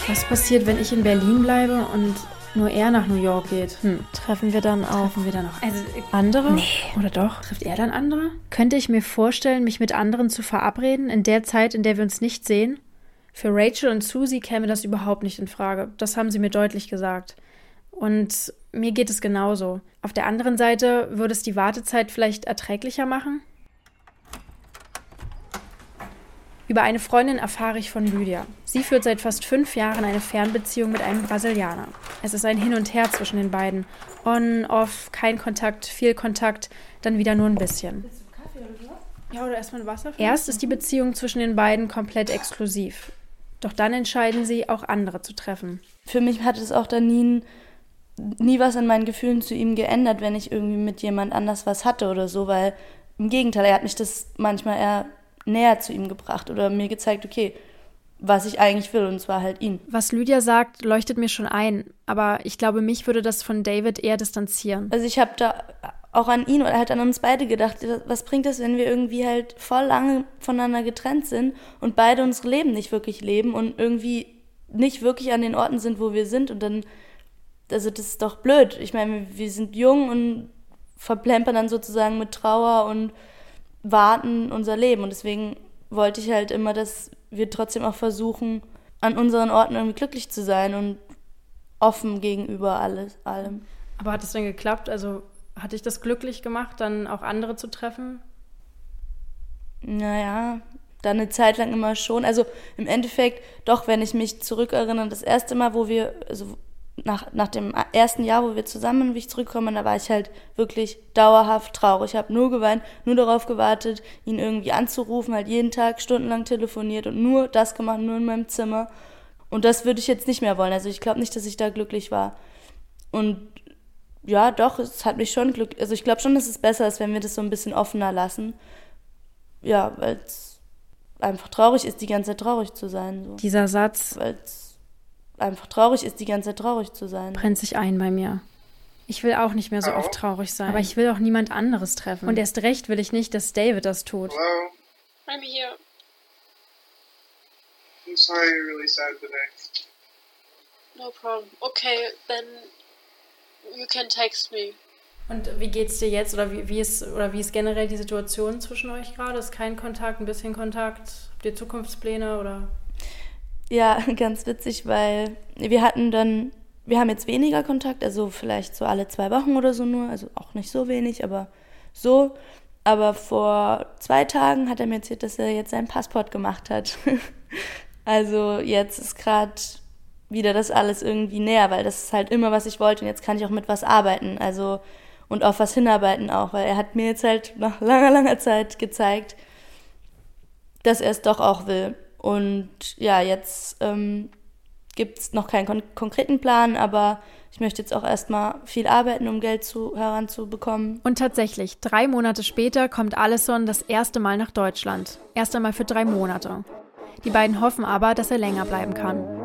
Was passiert, wenn ich in Berlin bleibe und nur er nach New York geht? Treffen wir dann auch noch andere? Nee. Oder doch? Trifft er dann andere? Könnte ich mir vorstellen, mich mit anderen zu verabreden in der Zeit, in der wir uns nicht sehen? Für Rachel und Susie käme das überhaupt nicht in Frage. Das haben sie mir deutlich gesagt. Und mir geht es genauso. Auf der anderen Seite würde es die Wartezeit vielleicht erträglicher machen? Über eine Freundin erfahre ich von Lydia. Sie führt seit fast 5 Jahren eine Fernbeziehung mit einem Brasilianer. Es ist ein Hin und Her zwischen den beiden. On, off, kein Kontakt, viel Kontakt, dann wieder nur ein bisschen. Willst du Kaffee oder so? Ja, oder erstmal Wasser? Erst ist die Beziehung zwischen den beiden komplett exklusiv. Doch dann entscheiden sie, auch andere zu treffen. Für mich hat es auch dann nie was an meinen Gefühlen zu ihm geändert, wenn ich irgendwie mit jemand anders was hatte oder so, weil im Gegenteil, er hat mich das manchmal eher näher zu ihm gebracht oder mir gezeigt, okay, was ich eigentlich will, und zwar halt ihn. Was Lydia sagt, leuchtet mir schon ein, aber ich glaube, mich würde das von David eher distanzieren. Also ich habe da auch an ihn oder halt an uns beide gedacht, was bringt das, wenn wir irgendwie halt voll lange voneinander getrennt sind und beide unsere Leben nicht wirklich leben und irgendwie nicht wirklich an den Orten sind, wo wir sind, und dann, also das ist doch blöd. Ich meine, wir sind jung und verplempern dann sozusagen mit Trauer und warten unser Leben, und deswegen wollte ich halt immer, dass wir trotzdem auch versuchen, an unseren Orten irgendwie glücklich zu sein und offen gegenüber allem. Aber hat es denn geklappt? Also hat dich das glücklich gemacht, dann auch andere zu treffen? Naja, dann eine Zeit lang immer schon. Also im Endeffekt, doch, wenn ich mich zurückerinnere, das erste Mal, wo wir, also nach dem ersten Jahr, wo wir zusammen, wie ich zurückkomme, da war ich halt wirklich dauerhaft traurig. Ich habe nur geweint, nur darauf gewartet, ihn irgendwie anzurufen, halt jeden Tag stundenlang telefoniert und nur das gemacht, nur in meinem Zimmer. Und das würde ich jetzt nicht mehr wollen. Also ich glaube nicht, dass ich da glücklich war. Und ja, doch, es hat mich schon glücklich. Also ich glaube schon, dass es besser ist, wenn wir das so ein bisschen offener lassen. Ja, weil es einfach traurig ist, die ganze Zeit traurig zu sein. So. Dieser Satz, weil es einfach traurig ist, die ganze Zeit traurig zu sein. Brennt sich ein bei mir. Ich will auch nicht mehr so oft traurig sein, aber ich will auch niemand anderes treffen. Und erst recht will ich nicht, dass David das tut. Hello? I'm here. I'm sorry you're really sad today. No problem. Okay, then you can text me. Und wie geht's dir jetzt? Oder wie ist generell die Situation zwischen euch gerade? Ist kein Kontakt, ein bisschen Kontakt? Habt ihr Zukunftspläne oder? Ja, ganz witzig, weil wir haben jetzt weniger Kontakt, also vielleicht so alle 2 Wochen oder so nur, also auch nicht so wenig, aber so. Aber vor 2 Tagen hat er mir erzählt, dass er jetzt seinen Passport gemacht hat. Also jetzt ist gerade wieder das alles irgendwie näher, weil das ist halt immer, was ich wollte, und jetzt kann ich auch mit was arbeiten, also und auf was hinarbeiten auch, weil er hat mir jetzt halt nach langer, langer Zeit gezeigt, dass er es doch auch will. Und ja, jetzt gibt es noch keinen konkreten Plan, aber ich möchte jetzt auch erstmal viel arbeiten, um Geld heranzubekommen. Und tatsächlich, 3 Monate später kommt Alison das erste Mal nach Deutschland. Erst einmal für 3 Monate. Die beiden hoffen aber, dass er länger bleiben kann.